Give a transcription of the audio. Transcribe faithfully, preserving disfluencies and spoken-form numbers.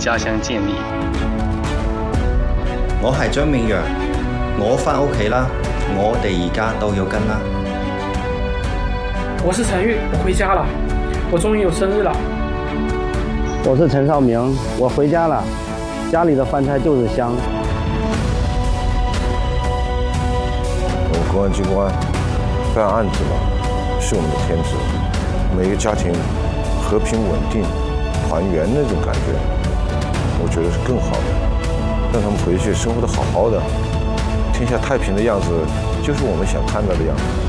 家乡建立。 我係張明陽，我返屋企啦，我哋而家都要跟啦。 我是陳玉，我回家了，我終於有生日了。 我是陳少明，我回家了，家裡的飯菜就是香。 我們公安機關辦案子嘛，是我們的天職，每個家庭和平穩定、團圓那種感覺，我覺得是更好的。讓他們回去生活得好好的，天下太平的樣子，就是我們想看到的樣子。